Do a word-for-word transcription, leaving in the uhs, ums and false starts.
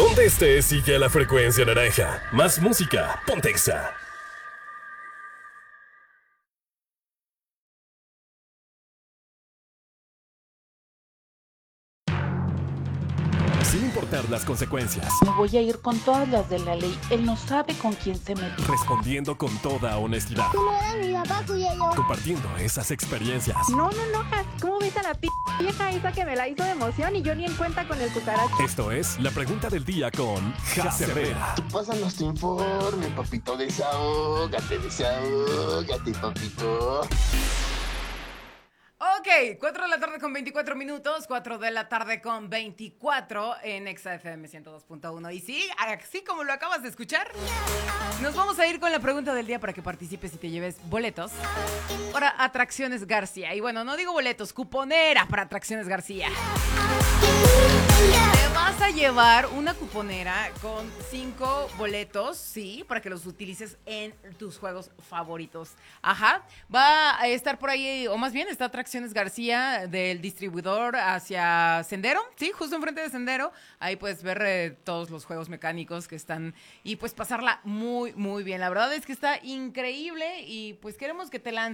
Donde estés, sigue la frecuencia naranja. Más música, ponte Exa. Sin importar las consecuencias. Me voy a ir con todas las de la ley. Él no sabe con quién se metió. Respondiendo con toda honestidad. ¿Cómo era mi papá, cuya yo? Compartiendo esas experiencias. No, no, no. ¿Cómo ves a la p vieja esa que me la hizo de emoción y yo ni en cuenta con el cucaracho? Esto es la pregunta del día con Jase Herrera. Tú pásanos tu informe, papito, desahógate, desahógate, papito. Ok, cuatro de la tarde con veinticuatro minutos, cuatro de la tarde con veinticuatro en Exa F M ciento dos punto uno. Y sí, así como lo acabas de escuchar, nos vamos a ir con la pregunta del día para que participes y te lleves boletos para Atracciones García. Y bueno, no digo boletos, cuponera para Atracciones García. Te vas a llevar una cuponera con cinco boletos, sí, para que los utilices en tus juegos favoritos. Ajá, va a estar por ahí, o más bien está Atracciones García del distribuidor hacia Sendero, sí, justo enfrente de Sendero. Ahí puedes ver eh, todos los juegos mecánicos que están y pues pasarla muy, muy bien. La verdad es que está increíble y pues queremos que te lances.